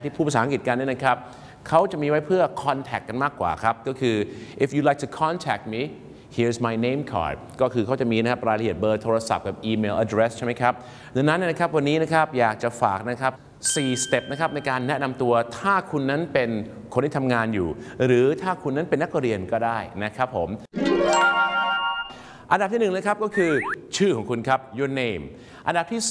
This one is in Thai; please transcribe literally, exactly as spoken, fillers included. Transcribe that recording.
ที่พูดภาษาอังกฤษกันเนี่ยนะครับเขาจะมีไว้เพื่อ contact กันมากกว่าครับก็คือ if you like to contact me here's my name card ก็คือเขาจะมีนะครับรายละเอียดเบอร์โทรศัพท์กับ email address ใช่ไหมครับดังนั้นนะครับวันนี้นะครับอยากจะฝากนะครับสี่สเต็ปนะครับในการแนะนำตัวถ้าคุณนั้นเป็นคนที่ทำงานอยู่หรือถ้าคุณนั้นเป็นนักเรียนก็ได้นะครับผมอันดับที่หนึ่งนะครับก็คือชื่อของคุณครับ your name อันดับที่